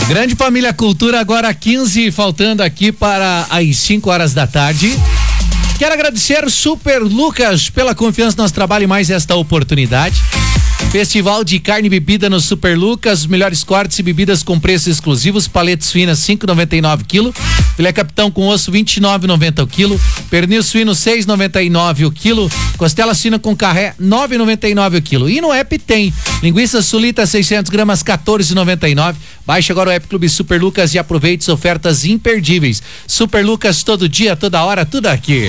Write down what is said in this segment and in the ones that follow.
Grande Família Cultura, agora 15, faltando aqui para as 5 horas da tarde. Quero agradecer Super Lucas pela confiança no nosso trabalho e mais esta oportunidade. Festival de carne e bebida no Super Lucas, os melhores cortes e bebidas com preços exclusivos, paletes finas 5,99 quilo, filé capitão com osso 29,90 o quilo, pernil suíno 6,99 o quilo, costela suína com carré 9,99 o quilo. E no app tem linguiça sulita 600 gramas 14,99. Baixe agora o app Clube Super Lucas e aproveite as ofertas imperdíveis. Super Lucas, todo dia, toda hora, tudo aqui.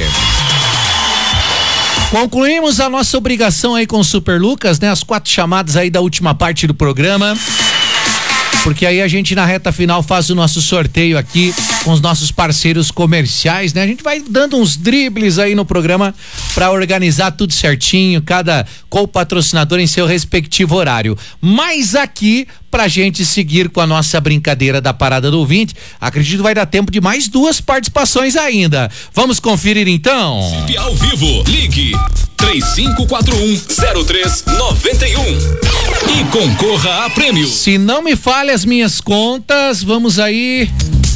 Concluímos a nossa obrigação aí com o Super Lucas, né? As 4 chamadas aí da última parte do programa. Porque aí a gente na reta final faz o nosso sorteio aqui com os nossos parceiros comerciais, né? A gente vai dando uns dribles aí no programa para organizar tudo certinho, cada co-patrocinador em seu respectivo horário. Mas aqui, pra gente seguir com a nossa brincadeira da parada do ouvinte, acredito que vai dar tempo de mais 2 participações ainda. Vamos conferir então? Ao vivo, ligue 3541-0391 e concorra a prêmio. Se não me falha as minhas contas, vamos aí.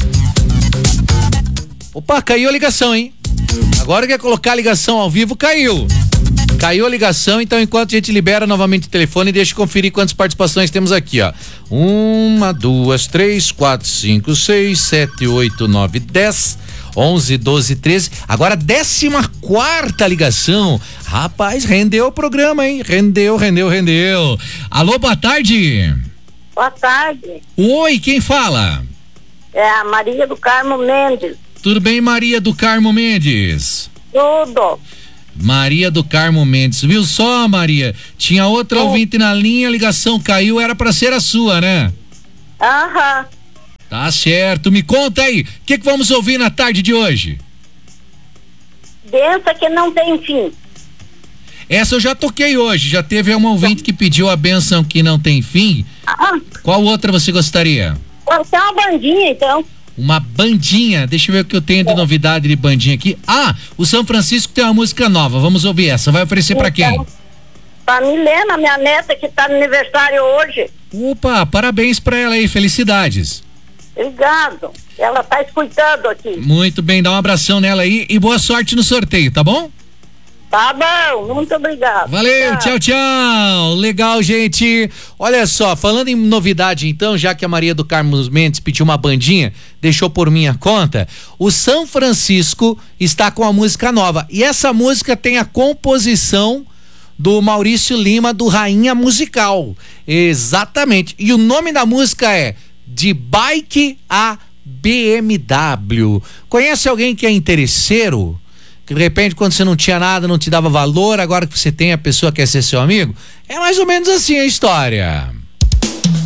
Opa, caiu a ligação, hein? Agora que é colocar a ligação ao vivo, caiu. Caiu a ligação, então enquanto a gente libera novamente o telefone, deixa eu conferir quantas participações temos aqui, ó. 1, 2, 3, 4, 5, 6, 7, 8, 9, 10, 11, 12, 13. Agora 14ª ligação. Rapaz, rendeu o programa, hein? Rendeu. Alô, boa tarde. Boa tarde. Oi, quem fala? É a Maria do Carmo Mendes. Tudo bem, Maria do Carmo Mendes? Tudo. Maria do Carmo Mendes, viu só, Maria? Tinha outra ouvinte na linha, a ligação caiu, era pra ser a sua, né? Aham. Tá certo, me conta aí, o que vamos ouvir na tarde de hoje? Benção que não tem fim. Essa eu já toquei hoje, já teve uma ouvinte que pediu a bênção que não tem fim. Qual outra você gostaria? Pode ser uma bandinha, então. Uma bandinha, deixa eu ver o que eu tenho de novidade de bandinha aqui. O São Francisco tem uma música nova, vamos ouvir essa, vai oferecer pra quem? Pra Milena, minha neta, que tá no aniversário hoje. Opa, parabéns pra ela aí, felicidades. Obrigado, ela tá escutando aqui. Muito bem, dá um abração nela aí e boa sorte no sorteio, tá bom? Tá bom, muito obrigado. Valeu, tchau. Legal, gente. Olha só, falando em novidade então, já que a Maria do Carmo Mendes pediu uma bandinha, deixou por minha conta, o São Francisco está com a música nova. E essa música tem a composição do Maurício Lima, do Rainha Musical. Exatamente. E o nome da música é De Bike a BMW. Conhece alguém que é interesseiro? Que de repente, quando você não tinha nada, não te dava valor, agora que você tem, a pessoa quer ser seu amigo? É mais ou menos assim a história.